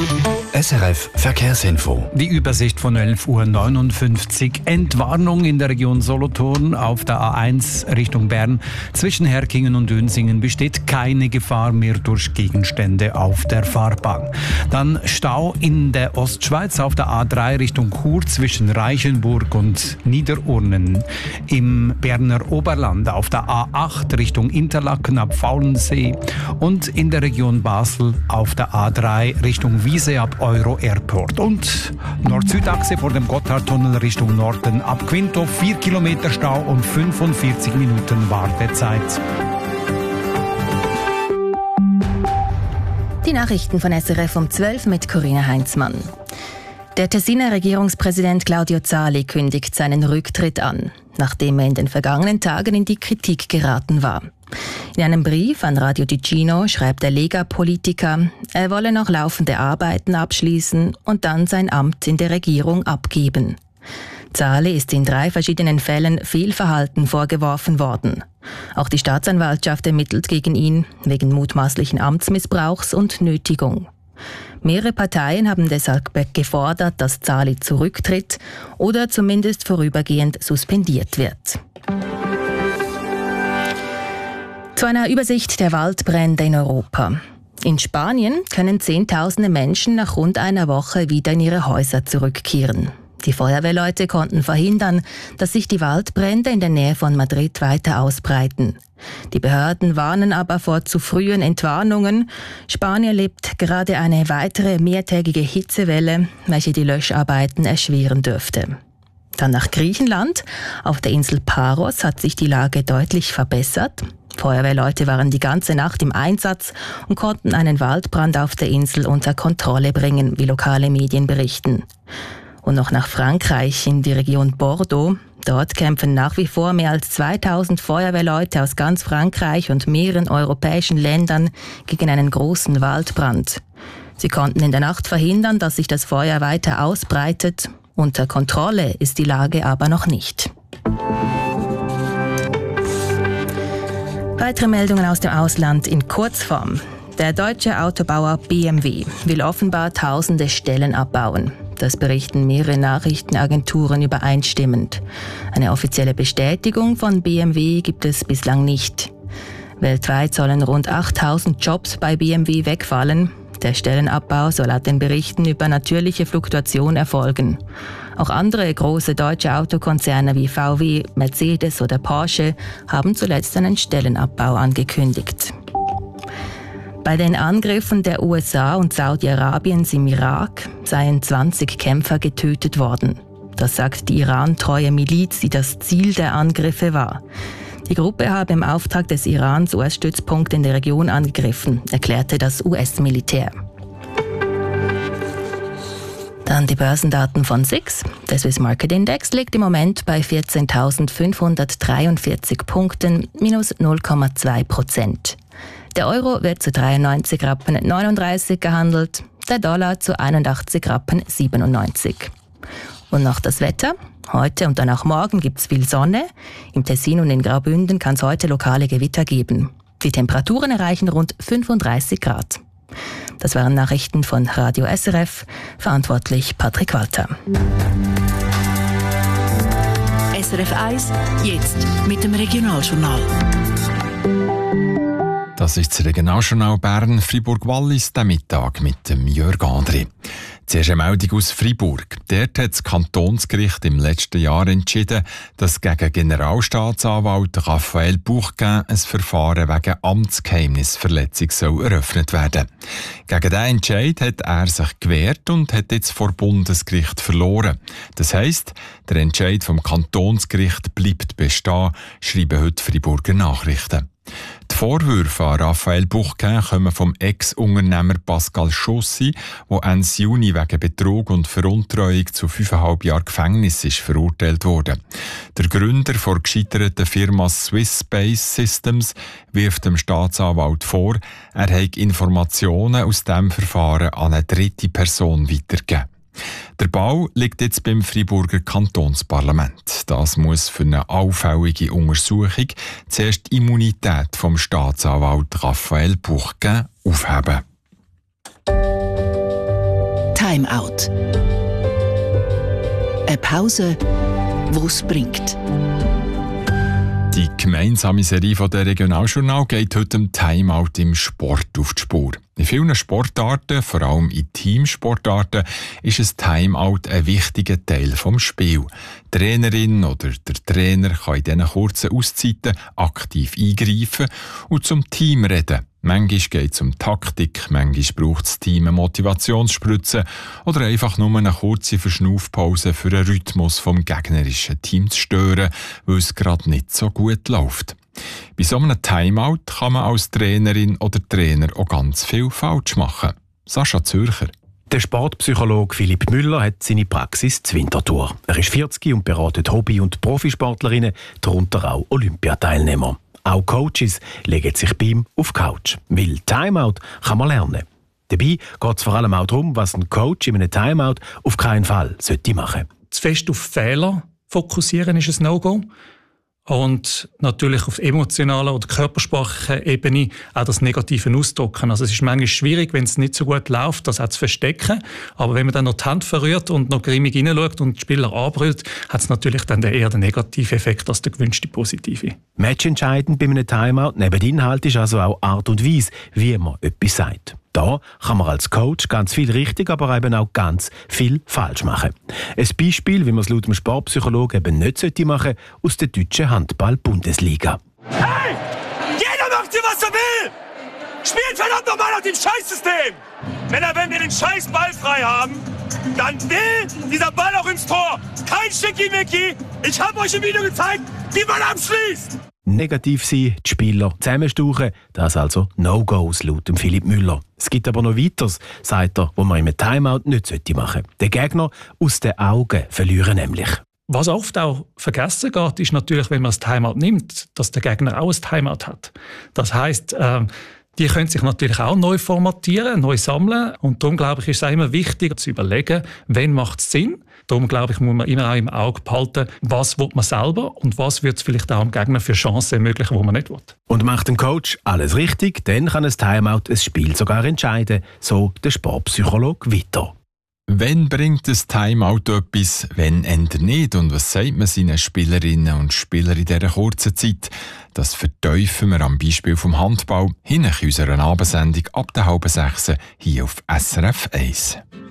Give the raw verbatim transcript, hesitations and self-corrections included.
S R F Verkehrsinfo. Die Übersicht von elf Uhr neunundfünfzig. Entwarnung in der Region Solothurn auf der A eins Richtung Bern. Zwischen Herkingen und Dönsingen besteht keine Gefahr mehr durch Gegenstände auf der Fahrbahn. Dann Stau in der Ostschweiz auf der A drei Richtung Chur zwischen Reichenburg und Niederurnen. Im Berner Oberland auf der A acht Richtung Interlaken ab Faulensee. Und in der Region Basel auf der A drei Richtung Wiese ab Euro Airport. Und Nord-Süd-Achse vor dem Gotthardtunnel Richtung Norden ab Quinto, vier Kilometer Stau und fünfundvierzig Minuten Wartezeit. Die Nachrichten von S R F um zwölf mit Corinna Heinzmann. Der Tessiner Regierungspräsident Claudio Zali kündigt seinen Rücktritt an, nachdem er in den vergangenen Tagen in die Kritik geraten war. In einem Brief an Radio Ticino schreibt der Lega-Politiker, er wolle noch laufende Arbeiten abschließen und dann sein Amt in der Regierung abgeben. Zali ist in drei verschiedenen Fällen Fehlverhalten vorgeworfen worden. Auch die Staatsanwaltschaft ermittelt gegen ihn wegen mutmaßlichen Amtsmissbrauchs und Nötigung. Mehrere Parteien haben deshalb gefordert, dass Zali zurücktritt oder zumindest vorübergehend suspendiert wird. Zu einer Übersicht der Waldbrände in Europa. In Spanien können Zehntausende Menschen nach rund einer Woche wieder in ihre Häuser zurückkehren. Die Feuerwehrleute konnten verhindern, dass sich die Waldbrände in der Nähe von Madrid weiter ausbreiten. Die Behörden warnen aber vor zu frühen Entwarnungen. Spanien erlebt gerade eine weitere mehrtägige Hitzewelle, welche die Löscharbeiten erschweren dürfte. Dann nach Griechenland. Auf der Insel Paros hat sich die Lage deutlich verbessert. Feuerwehrleute waren die ganze Nacht im Einsatz und konnten einen Waldbrand auf der Insel unter Kontrolle bringen, wie lokale Medien berichten. Und noch nach Frankreich in die Region Bordeaux. Dort kämpfen nach wie vor mehr als zweitausend Feuerwehrleute aus ganz Frankreich und mehreren europäischen Ländern gegen einen großen Waldbrand. Sie konnten in der Nacht verhindern, dass sich das Feuer weiter ausbreitet. Unter Kontrolle ist die Lage aber noch nicht. Weitere Meldungen aus dem Ausland in Kurzform. Der deutsche Autobauer B M W will offenbar tausende Stellen abbauen. Das berichten mehrere Nachrichtenagenturen übereinstimmend. Eine offizielle Bestätigung von B M W gibt es bislang nicht. Weltweit sollen rund achttausend Jobs bei B M W wegfallen. Der Stellenabbau soll laut den Berichten über natürliche Fluktuation erfolgen. Auch andere große deutsche Autokonzerne wie V W, Mercedes oder Porsche haben zuletzt einen Stellenabbau angekündigt. Bei den Angriffen der U S A und Saudi-Arabiens im Irak seien zwanzig Kämpfer getötet worden. Das sagt die Iran-treue Miliz, die das Ziel der Angriffe war. Die Gruppe habe im Auftrag des Irans U S-Stützpunkte in der Region angegriffen, erklärte das U S-Militär. Dann die Börsendaten von S I X. Der Swiss Market Index liegt im Moment bei vierzehntausendfünfhundertdreiundvierzig Punkten, minus null Komma zwei Prozent. Der Euro wird zu dreiundneunzig Rappen neununddreißig gehandelt, der Dollar zu einundachtzig Rappen siebenundneunzig. Und noch das Wetter. Heute und dann auch morgen gibt es viel Sonne. Im Tessin und in Graubünden kann es heute lokale Gewitter geben. Die Temperaturen erreichen rund fünfunddreißig Grad. Das waren Nachrichten von Radio S R F. Verantwortlich Patrick Walter. S R F eins, jetzt mit dem Regionaljournal. Das ist das Regionaljournal Bern, Fribourg-Wallis, der Mittag mit dem Jörg André. Zuerst eine Meldung aus Fribourg. Dort hat das Kantonsgericht im letzten Jahr entschieden, dass gegen Generalstaatsanwalt Raphael Bourquin ein Verfahren wegen Amtsgeheimnisverletzung soll eröffnet werden. Gegen diesen Entscheid hat er sich gewehrt und hat jetzt vor Bundesgericht verloren. Das heisst, der Entscheid vom Kantonsgericht bleibt bestehen, schreiben heute Friburger Nachrichten. Die Vorwürfe an Raphael Bourquin kommen vom Ex-Unternehmer Pascal Chaussy, der Ende Juni wegen Betrug und Veruntreuung zu fünfeinhalb Jahren Gefängnis ist verurteilt wurde. Der Gründer der gescheiterten Firma Swiss Space Systems wirft dem Staatsanwalt vor, er habe Informationen aus diesem Verfahren an eine dritte Person weitergegeben. Der Ball liegt jetzt beim Friburger Kantonsparlament. Das muss für eine allfällige Untersuchung zuerst die Immunität vom Staatsanwalt Raphael Bourquin aufheben. Timeout. Eine Pause, die es bringt. Die gemeinsame Serie von der Regionaljournal geht heute im Timeout im Sport auf die Spur. In vielen Sportarten, vor allem in Teamsportarten, ist ein Timeout ein wichtiger Teil des Spiels. Die Trainerin oder der Trainer kann in diesen kurzen Auszeiten aktiv eingreifen und zum Team reden. Manchmal geht es um Taktik, manchmal braucht das Team eine Motivationsspritze oder einfach nur eine kurze Verschnaufpause für den Rhythmus vom gegnerischen Team zu stören, weil es gerade nicht so gut läuft. Bei so einem Timeout kann man als Trainerin oder Trainer auch ganz viel falsch machen. Sascha Zürcher. Der Sportpsychologe Philipp Müller hat seine Praxis zu Winterthur. Er ist vierzig und beratet Hobby- und Profisportlerinnen, darunter auch Olympiateilnehmer. Auch Coaches legen sich bei ihm auf die Couch, weil Timeout kann man lernen. Dabei geht es vor allem auch darum, was ein Coach in einem Timeout auf keinen Fall sollte machen. Zu fest auf Fehler fokussieren ist ein No-Go. Und natürlich auf emotionaler oder körpersprachlicher Ebene auch das Negative ausdrücken. Also es ist manchmal schwierig, wenn es nicht so gut läuft, das auch zu verstecken. Aber wenn man dann noch die Hand verrührt und noch grimmig hineinschaut und die Spieler anbrüllt, hat es natürlich dann eher den negativen Effekt als der gewünschte positive. Matchentscheidend bei einem Timeout neben Inhalt ist also auch Art und Weise, wie man etwas sagt. Da kann man als Coach ganz viel richtig, aber eben auch ganz viel falsch machen. Ein Beispiel, wie man es laut dem Sportpsychologen eben nicht machen sollte, aus der deutschen Handball-Bundesliga. Hey! Jeder macht hier, was er will! Spielt verdammt nochmal nach dem Scheißsystem! Männer, wenn wir den scheiß Ball frei haben, dann will dieser Ball auch ins Tor! Kein Schickimicki! Ich habe euch im Video gezeigt, wie man abschließt! Negativ sein, die Spieler zusammenstauchen, das also No-Gos laut dem Philipp Müller. Es gibt aber noch weiteres, sagt er, wo man im Timeout nicht machen sollte. Den Gegner aus den Augen verlieren nämlich. Was oft auch vergessen geht, ist natürlich, wenn man das Timeout nimmt, dass der Gegner auch ein Timeout hat. Das heisst, äh, die können sich natürlich auch neu formatieren, neu sammeln. Und darum, glaube ich, ist es auch immer wichtig zu überlegen, wann macht es Sinn. Darum, glaube ich, muss man immer auch im Auge behalten, was will man selber und was wird es vielleicht auch dem Gegner für Chancen ermöglichen, die man nicht will. Und macht ein Coach alles richtig, dann kann ein Timeout ein Spiel sogar entscheiden, so der Sportpsychologe weiter. Wann bringt ein Timeout etwas, wenn eher nicht? Und was sagt man seinen Spielerinnen und Spielern in dieser kurzen Zeit? Das vertiefen wir am Beispiel vom Handball hin in unserer Abendsendung ab der halben sechs hier auf S R F eins.